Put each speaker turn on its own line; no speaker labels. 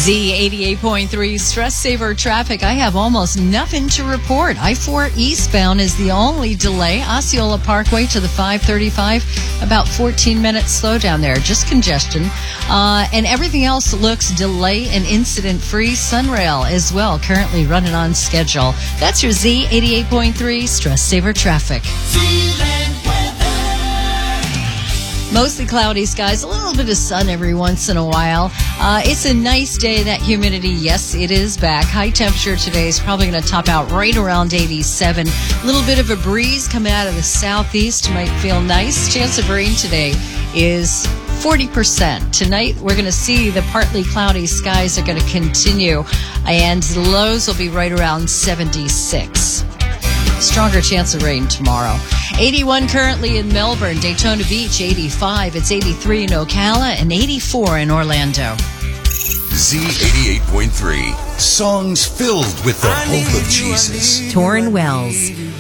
Z88.3 Stress Saver Traffic. I have almost nothing to report. I-4 eastbound is the only delay. Osceola Parkway to the 535, about 14 minutes slowdown there. Just congestion. And everything else looks delay and incident-free. Sunrail as well, currently running on schedule. That's your Z88.3 Stress Saver Traffic. Mostly cloudy skies, a little bit of sun every once in a while. It's a nice day. That humidity, yes, it is back. High temperature today is probably going to top out right around 87. A little bit of a breeze coming out of the southeast might feel nice. Chance of rain today is 40%. Tonight, we're going to see the partly cloudy skies are going to continue, and the lows will be right around 76. Stronger chance of rain tomorrow. 81 currently in Melbourne, Daytona Beach, 85. It's 83 in Ocala and 84 in Orlando.
Z88.3. Songs filled with the hope of Jesus.
Torrin Wells.